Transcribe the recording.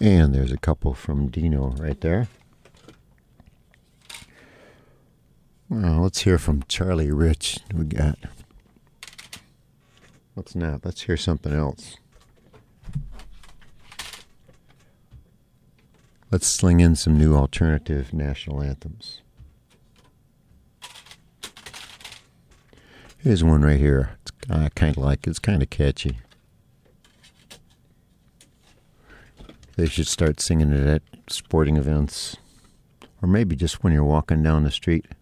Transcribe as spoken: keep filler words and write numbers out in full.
And there's a couple from Dino right there. Well, let's hear from Charlie Rich. We got. Let's not. Let's hear something else. Let's sling in some new alternative national anthems. Here's one right here. It's, I kind of like it. It's kind of catchy. They should start singing it at sporting events. Or maybe just when you're walking down the street.